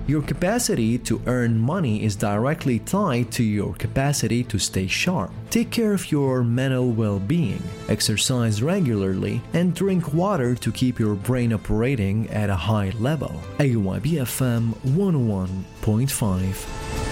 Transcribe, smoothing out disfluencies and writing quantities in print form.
Your capacity to earn money is directly tied to your capacity to stay sharp. Take care of your mental well-being, exercise regularly, and drink water to keep your brain operating at a high level. AYB FM 101.5